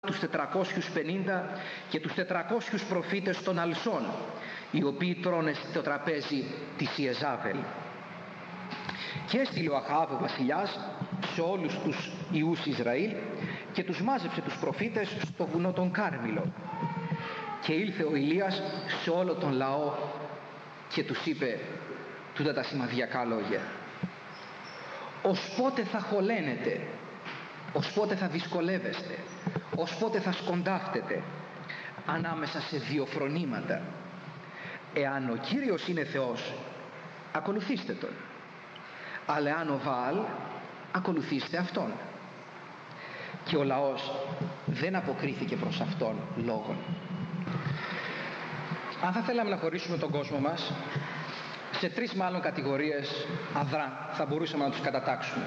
τους 450 και τους 400 προφήτες των Αλσών, οι οποίοι τρώνε στο τραπέζι της Ιεζάβελ. Και έστειλε ο Αχάβ ο βασιλιάς σε όλους τους ιούς Ισραήλ και τους μάζεψε τους προφήτες στο βουνό των Κάρμηλο. Και ήλθε ο Ηλίας σε όλο τον λαό και τους είπε τούτα τα σημαδιακά λόγια: «Ως πότε θα χωλένετε, ως πότε θα δυσκολεύεστε, ως πότε θα σκοντάφτετε ανάμεσα σε δύο φρονήματα? Εάν ο Κύριος είναι Θεός, ακολουθήστε Τον, αλλά εάν ο Βαάλ, ακολουθήστε Αυτόν». Και ο λαός δεν αποκρίθηκε προς Αυτόν λόγον. Αν θα θέλαμε να χωρίσουμε τον κόσμο μας σε τρεις μάλλον κατηγορίες αδρά, θα μπορούσαμε να τους κατατάξουμε.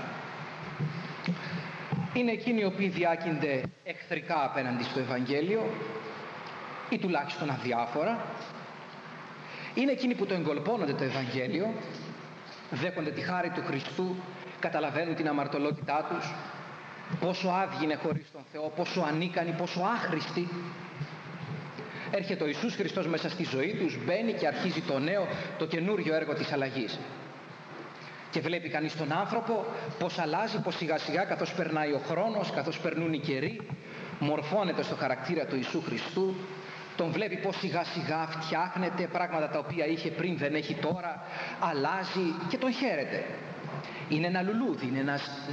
Είναι εκείνοι οι οποίοι διάκυνται εχθρικά απέναντι στο Ευαγγέλιο ή τουλάχιστον αδιάφορα. Είναι εκείνοι που το εγκολπώνονται το Ευαγγέλιο, δέχονται τη χάρη του Χριστού, καταλαβαίνουν την αμαρτωλότητά τους, πόσο άδειοι είναι χωρίς τον Θεό, πόσο ανίκανοι, πόσο άχρηστοι. Έρχεται ο Ιησούς Χριστός μέσα στη ζωή τους, μπαίνει και αρχίζει το νέο, το καινούριο έργο της αλλαγής. Και βλέπει κανείς τον άνθρωπο πως αλλάζει, πως σιγά σιγά καθώς περνάει ο χρόνος, καθώς περνούν οι καιροί, μορφώνεται στο χαρακτήρα του Ιησού Χριστού. Τον βλέπει πως σιγά σιγά φτιάχνεται, πράγματα τα οποία είχε πριν δεν έχει τώρα, αλλάζει και τον χαίρεται. Είναι ένα λουλούδι, είναι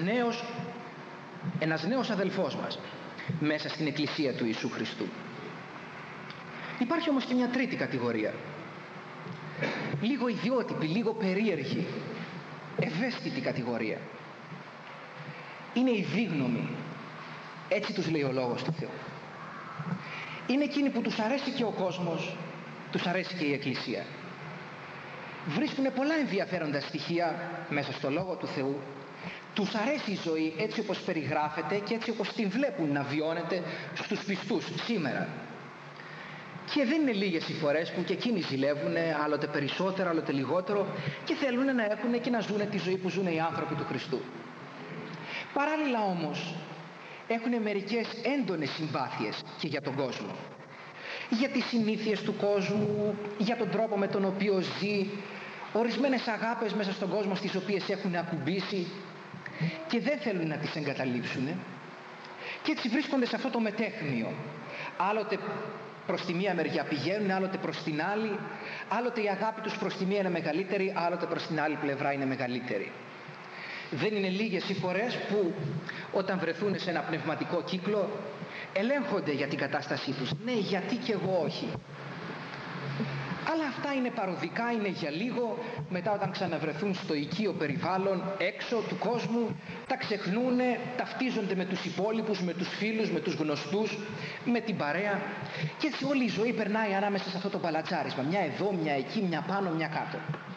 ένας νέος αδελφός μας μέσα στην εκκλησία του Ιησού Χριστού. Υπάρχει όμως και μια τρίτη κατηγορία, λίγο ιδιότυπη, λίγο περίεργη, ευαίσθητη κατηγορία. Είναι οι δίγνωμοι, έτσι τους λέει ο Λόγος του Θεού. Είναι εκείνοι που τους αρέσει και ο κόσμος, τους αρέσει και η Εκκλησία. Βρίσκουν πολλά ενδιαφέροντα στοιχεία μέσα στο Λόγο του Θεού. Τους αρέσει η ζωή έτσι όπως περιγράφεται και έτσι όπως την βλέπουν να βιώνεται στους πιστούς σήμερα. Και δεν είναι λίγες οι φορές που και εκείνοι ζηλεύουν, άλλοτε περισσότερο, άλλοτε λιγότερο, και θέλουν να έχουν και να ζουν τη ζωή που ζουν οι άνθρωποι του Χριστού. Παράλληλα όμως έχουν μερικές έντονες συμπάθειες και για τον κόσμο, για τις συνήθειες του κόσμου, για τον τρόπο με τον οποίο ζει, ορισμένες αγάπες μέσα στον κόσμο στις οποίες έχουν ακουμπήσει και δεν θέλουν να τις εγκαταλείψουν, και έτσι βρίσκονται σε αυτό το μετέχμιο. Άλλοτε προς τη μία μεριά πηγαίνουν, άλλοτε προς την άλλη, άλλοτε η αγάπη τους προς τη μία είναι μεγαλύτερη, άλλοτε προς την άλλη πλευρά είναι μεγαλύτερη. Δεν είναι λίγες οι φορές που όταν βρεθούν σε ένα πνευματικό κύκλο ελέγχονται για την κατάστασή τους. Ναι, γιατί και εγώ όχι. Αλλά αυτά είναι παροδικά, είναι για λίγο. Μετά όταν ξαναβρεθούν στο οικείο περιβάλλον έξω του κόσμου, τα ξεχνούνε, ταυτίζονται με τους υπόλοιπους, με τους φίλους, με τους γνωστούς, με την παρέα, και έτσι όλη η ζωή περνάει ανάμεσα σε αυτό το παλατσάρισμα, μια εδώ, μια εκεί, μια πάνω, μια κάτω.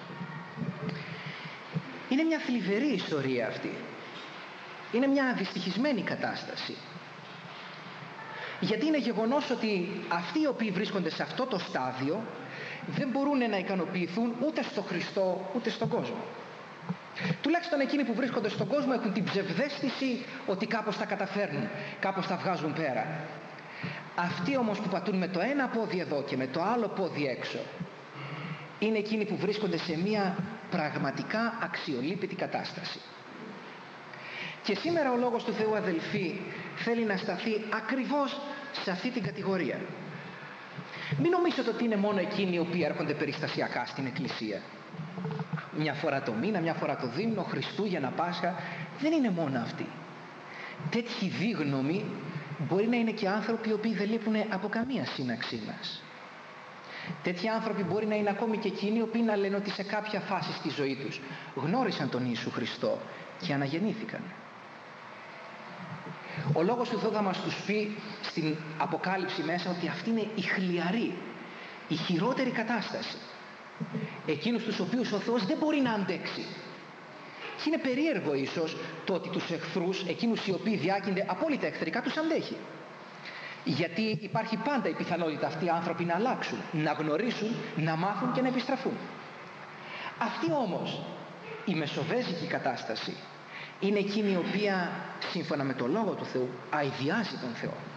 Είναι μια θλιβερή ιστορία αυτή. Είναι μια δυστυχισμένη κατάσταση. Γιατί είναι γεγονός ότι αυτοί οι οποίοι βρίσκονται σε αυτό το στάδιο δεν μπορούν να ικανοποιηθούν ούτε στο Χριστό ούτε στον κόσμο. Τουλάχιστον εκείνοι που βρίσκονται στον κόσμο έχουν την ψευδαίσθηση ότι κάπως τα καταφέρνουν, κάπως τα βγάζουν πέρα. Αυτοί όμως που πατούν με το ένα πόδι εδώ και με το άλλο πόδι έξω είναι εκείνοι που βρίσκονται σε μια πραγματικά αξιολύπητη κατάσταση. Και σήμερα ο Λόγος του Θεού, αδελφοί, θέλει να σταθεί ακριβώς σε αυτή την κατηγορία. Μην νομίζετε ότι είναι μόνο εκείνοι οι οποίοι έρχονται περιστασιακά στην Εκκλησία. Μια φορά το μήνα, μια φορά το δίμηνο, Χριστούγεννα, Πάσχα. Δεν είναι μόνο αυτοί. Τέτοιοι δίγνωμοι μπορεί να είναι και άνθρωποι οι οποίοι δεν λείπουν από καμία σύναξή μας. Τέτοιοι άνθρωποι μπορεί να είναι ακόμη και εκείνοι οι οποίοι να λένε ότι σε κάποια φάση στη ζωή τους γνώρισαν τον Ιησού Χριστό και αναγεννήθηκαν. Ο Λόγος του Θεού θα μας τους πει στην Αποκάλυψη μέσα ότι αυτή είναι η χλιαρή, η χειρότερη κατάσταση. Εκείνους τους οποίους ο Θεός δεν μπορεί να αντέξει. Και είναι περίεργο ίσως το ότι τους εχθρούς, εκείνους οι οποίοι διάκυνται απόλυτα εχθρικά, τους αντέχει. Γιατί υπάρχει πάντα η πιθανότητα αυτοί οι άνθρωποι να αλλάξουν, να γνωρίσουν, να μάθουν και να επιστραφούν. Αυτή όμως η μεσοβέζικη κατάσταση είναι εκείνη η οποία σύμφωνα με το Λόγο του Θεού αηδιάζει τον Θεό.